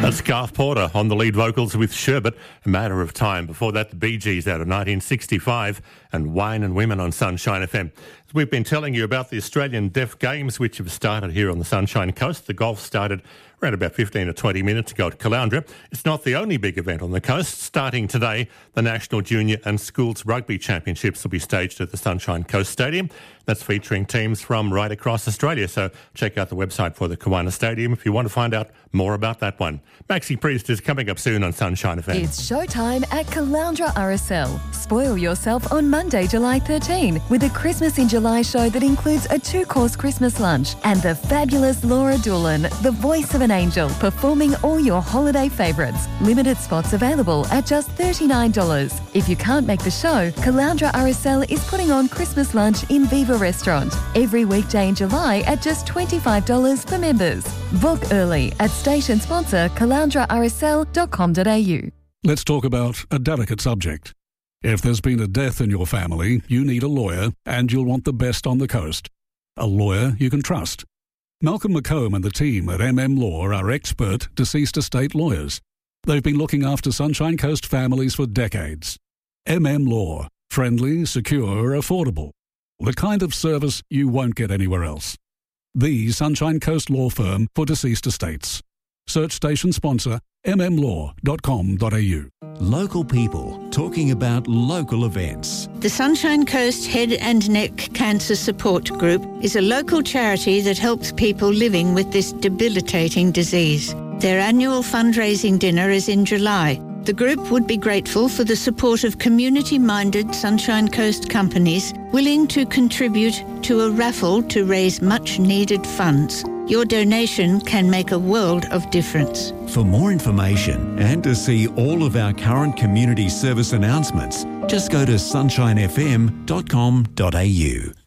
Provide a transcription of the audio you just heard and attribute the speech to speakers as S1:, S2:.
S1: That's Garth Porter on the lead vocals with Sherbet, A Matter of Time. Before that, the Bee Gees out of 1965 and Wine and Women on Sunshine FM. We've been telling you about the Australian Deaf Games, which have started here on the Sunshine Coast. The golf started around about 15 or 20 minutes ago at Caloundra. It's not the only big event on the coast. Starting today, the National Junior and Schools Rugby Championships will be staged at the Sunshine Coast Stadium. That's featuring teams from right across Australia. So check out the website for the Kiwanis Stadium if you want to find out more about that one. Maxi Priest is coming up soon on Sunshine FM.
S2: It's showtime at Caloundra RSL. Spoil yourself on Monday, July 13 with a Christmas in July show that includes a 2-course Christmas lunch and the fabulous Laura Doolan, the voice of an angel, performing all your holiday favourites. Limited spots available at just $39. If you can't make the show, Caloundra RSL is putting on Christmas lunch in Viva Restaurant every weekday in July at just $25 for members. Book early at station sponsor caloundrarsl.com.au.
S3: Let's talk about a delicate subject. If there's been a death in your family, you need a lawyer, and you'll want the best on the coast. A lawyer you can trust. Malcolm McComb and the team at Law are expert deceased estate lawyers. They've been looking after Sunshine Coast families for decades. Law. Friendly, secure, affordable. The kind of service you won't get anywhere else. The Sunshine Coast law firm for deceased estates. Search station sponsor mmlaw.com.au.
S4: Local people talking about local events.
S5: The Sunshine Coast Head and Neck Cancer Support Group is a local charity that helps people living with this debilitating disease. Their annual fundraising dinner is in July. The group would be grateful for the support of community-minded Sunshine Coast companies willing to contribute to a raffle to raise much-needed funds. Your donation can make a world of difference.
S4: For more information and to see all of our current community service announcements, just go to sunshinefm.com.au.